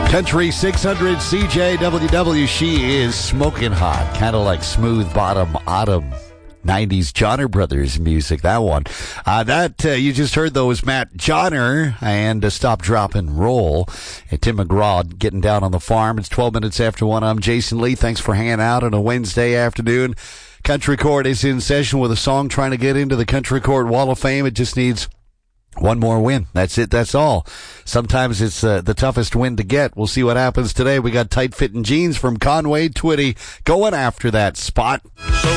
Country 600 CJWW, she is smoking hot, kind of like Smooth Bottom Autumn. 90s Johnner Brothers music, that one. You just heard those Matt Johnner and Stop, Drop, and Roll. And Tim McGraw getting down on the farm. It's 12 minutes after 1. I'm Jason Lee. Thanks for hanging out on a Wednesday afternoon. Country Court is in session with a song trying to get into the Country Court Wall of Fame. It just needs one more win. That's it. That's all. Sometimes it's the toughest win to get. We'll see what happens today. We got Tight Fitting Jeans from Conway Twitty going after that spot. So